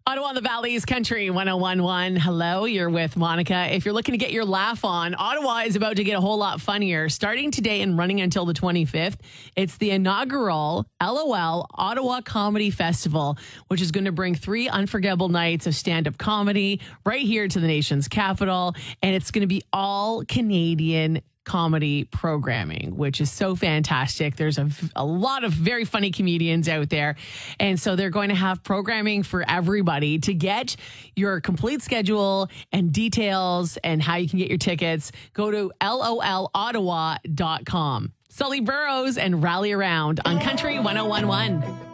Ottawa on the Valley's Country 1011. Hello, you're with Monica. If you're looking to get your laugh on, Ottawa is about to get a whole lot funnier. Starting today and running until the 25th, it's the inaugural LOL Ottawa Comedy Festival, which is going to bring 3 unforgettable nights of stand-up comedy right here to the nation's capital. And it's going to be all Canadian comedy programming, which is so fantastic. There's a lot of very funny comedians out there. And so they're going to have programming for everybody. To get your complete schedule and details and how you can get your tickets, go to lolottawa.com. Sully Burrows and Rally Around on Country 1011.